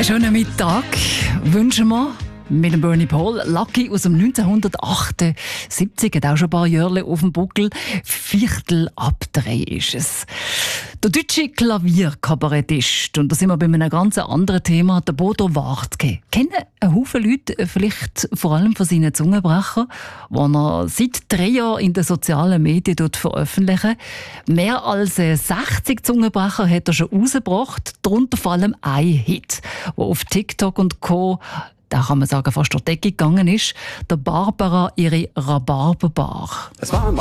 Einen schönen Mittag wünschen wir mit dem Bernie Paul. Lucky aus dem 1978, hat auch schon ein paar Jahre auf dem Buckel. Viertel ab 3 ist es. Der deutsche Klavierkabarettist, und da sind wir bei einem ganz anderen Thema, der Bodo Wartke. Kennen ein Haufen Leute vielleicht vor allem von seinen Zungenbrecher, die er seit 3 Jahren in den sozialen Medien veröffentlicht. Mehr als 60 Zungenbrecher hat er schon rausgebracht, darunter vor allem ein Hit, der auf TikTok und Co. da kann man sagen, fast durch die Decke gegangen ist. Der Barbara ihre Rhabarberbar. Es war einmal